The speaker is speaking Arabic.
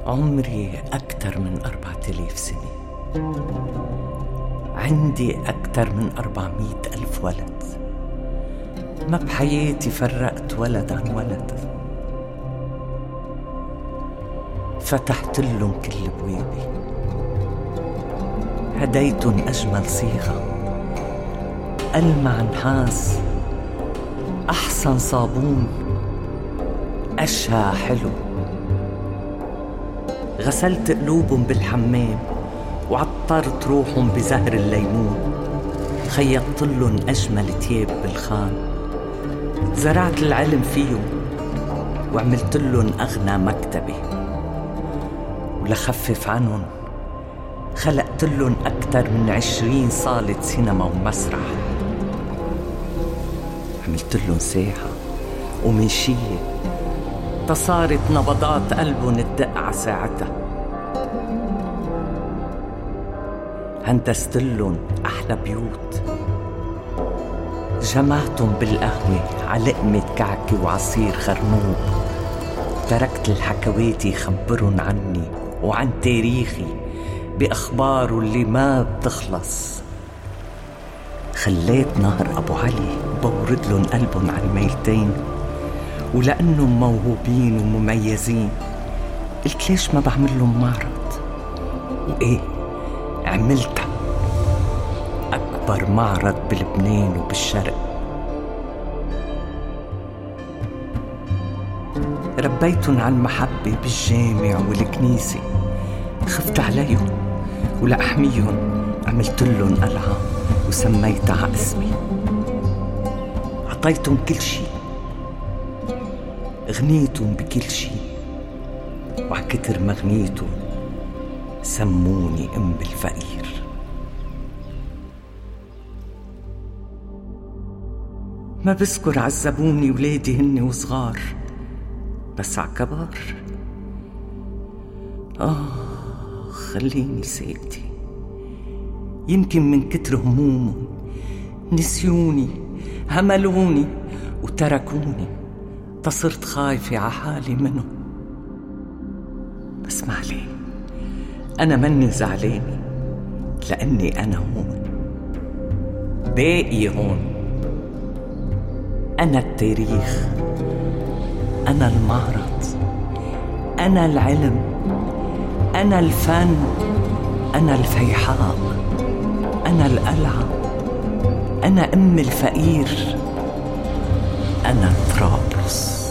عمري أكثر من 4000 سنة. عندي أكثر من 400,000 ولد. ما بحياتي فرقت ولد عن ولد. فتحت لهم كل بوابي، هديتن أجمل صيغة، ألمع نحاس، أحسن صابون، أشهى حلو. غسلت قلوبهم بالحمام وعطرت روحهم بزهر الليمون. خيطت لهم أجمل تياب بالخان. زرعت العلم فيهم وعملت لهم أغنى مكتبة. ولخفف عنهم خلقت لهم أكثر من 20 صالة سينما ومسرح. عملت لهم ساحة ومنشية تصارت نبضات قلبهم تدق على ساعتها. هندست لهم أحلى بيوت. جمعتهم بالقهوة على لقمة كعكة وعصير خرنوب. تركت الحكواتي يخبرن عني وعن تاريخي بأخباره اللي ما بتخلص. خليت نهر أبو علي بورد لهم قلبهم على الميلتين. ولأنهم موهوبين ومميزين قلت ليش ما بعمل لهم معرض؟ وإيه عملتها، أكبر معرض بلبنان وبالشرق. ربيتن على المحبة بالجامع والكنيسة. خفت عليهم ولأحميهم عملت لهم قلعة وسميتها على اسمي. عطيتهم كل شي، غنيتهم بكل شي، وعكتر ما غنيتهم سموني أم الفقير. ما بذكر عذبوني ولادي هن وصغار، بس عكبار خليني ساكتة. يمكن من كتر همومهم نسيوني، هملوني وتركوني. تصرت خايفة على حالي منهم. بس ما عليه، أنا مني زعلانة لأني أنا هون، باقي هون. أنا التاريخ، أنا المعرض، أنا العلم، أنا الفن، أنا الفيحاء، أنا القلعة، أنا أم الفقير، أنا طرابلس.